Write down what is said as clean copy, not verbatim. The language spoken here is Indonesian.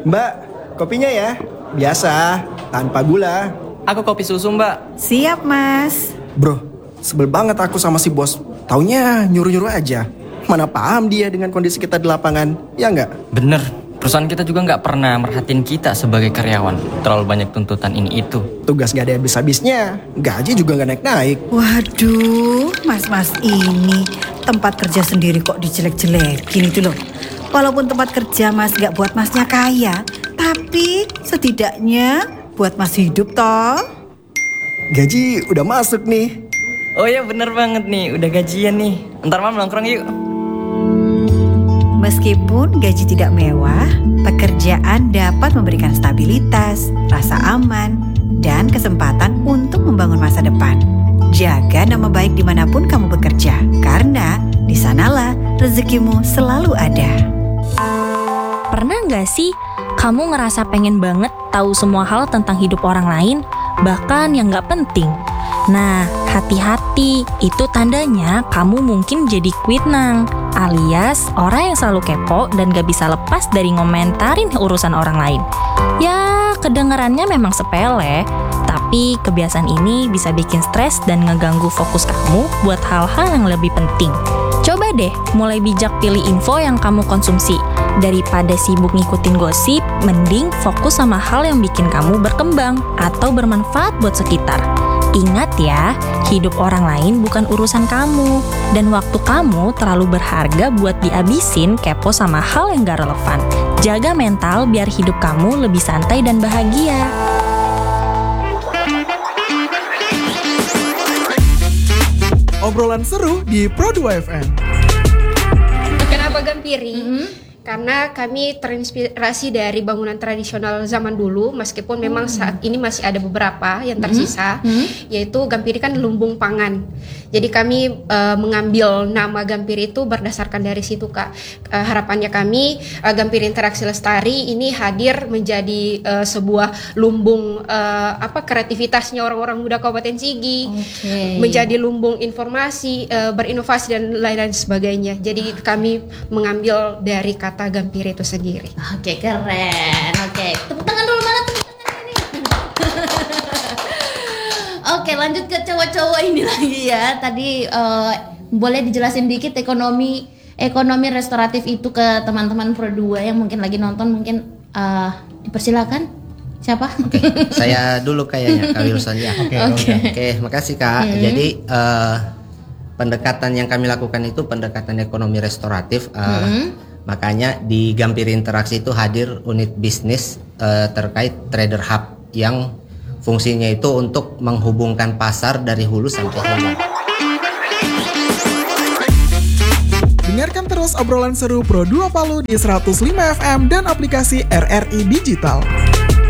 Mbak, kopinya ya. Biasa, tanpa gula. Aku kopi susu, Mbak. Siap, Mas. Bro, sebel banget aku sama si bos. Taunya nyuruh-nyuruh aja. Mana paham dia dengan kondisi kita di lapangan, ya nggak? Bener, perusahaan kita juga nggak pernah merhatiin kita sebagai karyawan. Terlalu banyak tuntutan ini itu. Tugas nggak ada habis-habisnya, gaji juga nggak naik-naik. Waduh, mas-mas ini tempat kerja sendiri kok dijelek-jelekin itu loh. Walaupun tempat kerja mas gak buat masnya kaya, tapi setidaknya buat mas hidup toh. Gaji udah masuk nih. Oh ya bener banget nih, udah gajian nih. Ntar malam nongkrong yuk. Meskipun gaji tidak mewah, pekerjaan dapat memberikan stabilitas, rasa aman, dan kesempatan untuk membangun masa depan. Jaga nama baik dimanapun kamu bekerja, karena di sanalah rezekimu selalu ada. Pernah nggak sih kamu ngerasa pengen banget tahu semua hal tentang hidup orang lain, bahkan yang nggak penting? Nah, hati-hati, itu tandanya kamu mungkin jadi kuitnang, alias orang yang selalu kepo dan gak bisa lepas dari ngomentarin urusan orang lain. Ya, kedengarannya memang sepele, tapi kebiasaan ini bisa bikin stres dan ngeganggu fokus kamu buat hal-hal yang lebih penting. Coba deh mulai bijak pilih info yang kamu konsumsi. Daripada sibuk ngikutin gosip, mending fokus sama hal yang bikin kamu berkembang atau bermanfaat buat sekitar. Ingat ya, hidup orang lain bukan urusan kamu. Dan waktu kamu terlalu berharga buat dihabisin kepo sama hal yang gak relevan. Jaga mental biar hidup kamu lebih santai dan bahagia. Obrolan seru di Pro2 FM. Kenapa Gampiri? Karena kami terinspirasi dari bangunan tradisional zaman dulu, meskipun memang saat ini masih ada beberapa yang tersisa, yaitu Gampiri kan lumbung pangan. Jadi kami mengambil nama Gampiri itu berdasarkan dari situ, Kak. Harapannya kami Gampiri Interaksi Lestari ini hadir menjadi sebuah lumbung kreativitasnya orang-orang muda Kabupaten Sigi, menjadi lumbung informasi, berinovasi dan lain-lain sebagainya. Jadi kami mengambil dari kata Gampiri itu sendiri. Oke, keren. Oke, tepuk tangan dulu, mana tepuk tangan ini? Oke, lanjut ke cowok-cowok ini lagi ya. Tadi boleh dijelasin dikit ekonomi restoratif itu ke teman-teman Pro2 yang mungkin lagi nonton, mungkin dipersilakan. Siapa? Oke, saya dulu kayaknya Kak Wilson ya. Oke, makasih Kak. Jadi pendekatan yang kami lakukan itu pendekatan ekonomi restoratif. Makanya di Gampiri Interaksi itu hadir unit bisnis terkait Trader Hub yang fungsinya itu untuk menghubungkan pasar dari hulu sampai hilir. Dengarkan terus obrolan seru Pro2 Palu di 105 FM dan aplikasi RRI Digital.